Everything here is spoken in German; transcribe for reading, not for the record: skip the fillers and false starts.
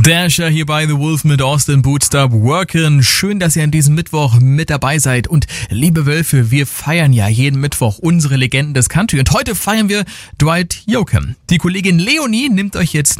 Dasher hier bei The Wolf mit Austin Bootstop Workin'. Schön, dass ihr an diesem Mittwoch mit dabei seid. Und liebe Wölfe, wir feiern ja jeden Mittwoch unsere Legenden des Country. Und heute feiern wir Dwight Yoakam. Die Kollegin Leonie nimmt euch jetzt